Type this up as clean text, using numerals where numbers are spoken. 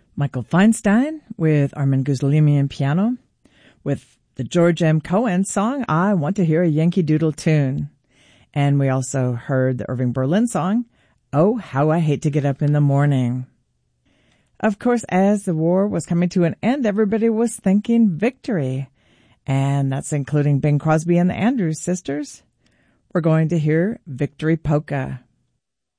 Michael Feinstein with Armin Guzlimian piano with the George M. Cohen song, I Want to Hear a Yankee Doodle Tune. And we also heard the Irving Berlin song, Oh, How I Hate to Get Up in the Morning. Of course, as the war was coming to an end, everybody was thinking victory. And that's including Bing Crosby and the Andrews Sisters. We're going to hear Victory Polka.